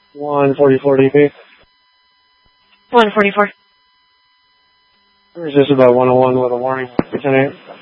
144 DP. 144. Resist about 101 with a warning. 10-8.